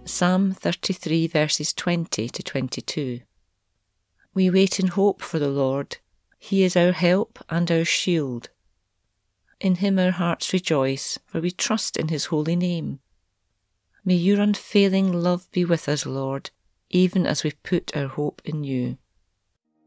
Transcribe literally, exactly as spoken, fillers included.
Psalm thirty-three verses twenty to twenty-two. We wait in hope for the Lord. He is our help and our shield. In him our hearts rejoice, for we trust in his holy name. May your unfailing love be with us, Lord, even as we put our hope in you.